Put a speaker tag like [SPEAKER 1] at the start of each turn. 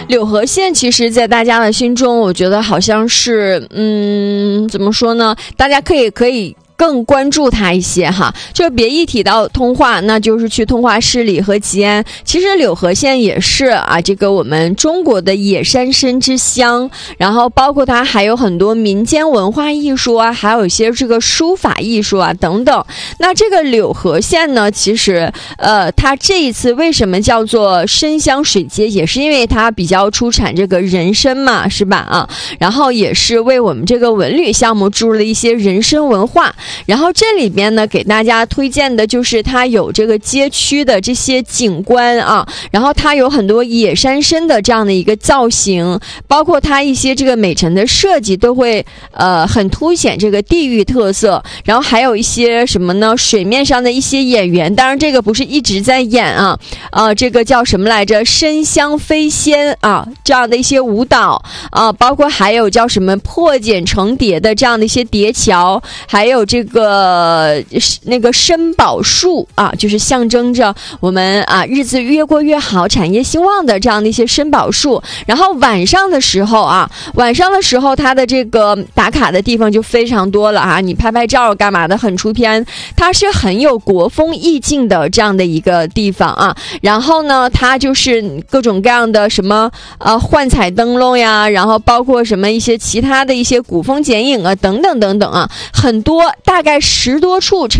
[SPEAKER 1] 柳河县其实在大家的心中，我觉得好像是怎么说呢，大家可以更关注它一些哈，就别一提到通化，那就是去通化市里和吉安。其实柳河县也是啊，这个我们中国的野山参之乡，然后包括它还有很多民间文化艺术啊，还有一些这个书法艺术啊等等。那这个柳河县呢，其实它这一次为什么叫做参乡水接，也是因为它比较出产这个人参嘛，是吧啊？然后也是为我们这个文旅项目注入了一些人参文化。然后这里边呢，给大家推荐的就是它有这个街区的这些景观啊，然后它有很多野山参的这样的一个造型，包括它一些这个美陈的设计都会很凸显这个地域特色。然后还有一些什么呢？水面上的一些演员，当然这个不是一直在演啊，这个叫什么来着？参香飞仙啊，这样的一些舞蹈啊，包括还有叫什么破茧成蝶的这样的一些蝶桥，还有这个那个参宝树啊，就是象征着我们啊日子越过越好、产业兴旺的这样的一些参宝树。然后晚上的时候它的这个打卡的地方就非常多了啊，你拍拍照干嘛的很出片，它是很有国风意境的这样的一个地方啊。然后呢，它就是各种各样的什么幻彩灯笼呀，然后包括什么一些其他的一些古风剪影啊等等等等啊，很多大概10多处